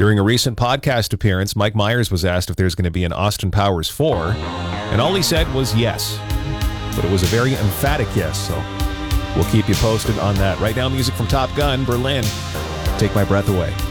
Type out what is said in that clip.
During a recent podcast appearance, Mike Myers was asked if there's going to be an Austin Powers 4, and all he said was yes. But it was a very emphatic yes, so we'll keep you posted on that. Right now, music from Top Gun, Berlin. Take My Breath Away.